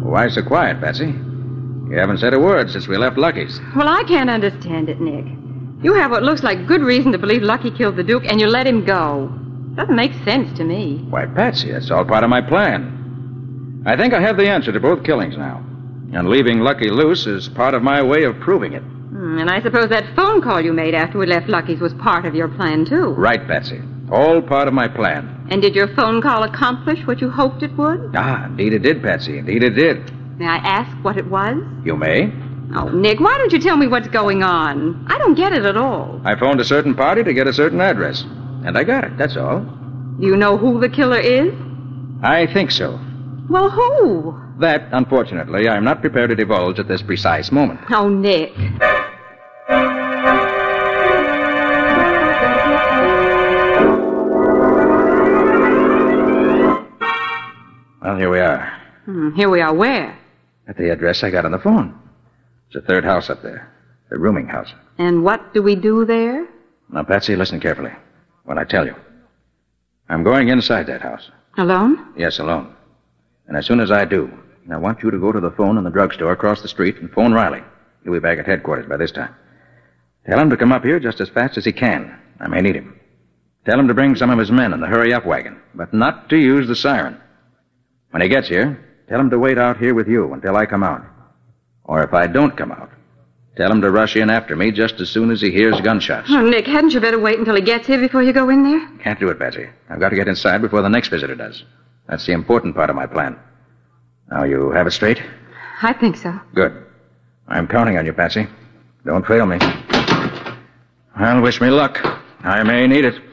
Why so quiet, Patsy? You haven't said a word since we left Lucky's. Well, I can't understand it, Nick. You have what looks like good reason to believe Lucky killed the Duke, and you let him go. Doesn't make sense to me. Why, Patsy, that's all part of my plan. I think I have the answer to both killings now. And leaving Lucky loose is part of my way of proving it. And I suppose that phone call you made after we left Lucky's was part of your plan, too. Right, Patsy. All part of my plan. And did your phone call accomplish what you hoped it would? Indeed it did, Patsy. Indeed it did. May I ask what it was? You may. Oh, Nick, why don't you tell me what's going on? I don't get it at all. I phoned a certain party to get a certain address. And I got it, that's all. Do you know who the killer is? I think so. Well, who? That, unfortunately, I'm not prepared to divulge at this precise moment. Oh, Nick. Well, here we are. Here we are where? At the address I got on the phone. It's the third house up there. The rooming house. And what do we do there? Now, Patsy, listen carefully. When I tell you. I'm going inside that house. Alone? Yes, alone. And as soon as I do, I want you to go to the phone in the drugstore across the street and phone Riley. He'll be back at headquarters by this time. Tell him to come up here just as fast as he can. I may need him. Tell him to bring some of his men in the hurry-up wagon, but not to use the siren. When he gets here, tell him to wait out here with you until I come out. Or if I don't come out, tell him to rush in after me just as soon as he hears gunshots. Oh, Nick, hadn't you better wait until he gets here before you go in there? Can't do it, Patsy. I've got to get inside before the next visitor does. That's the important part of my plan. Now, you have it straight? I think so. Good. I'm counting on you, Patsy. Don't fail me. Well, wish me luck. I may need it.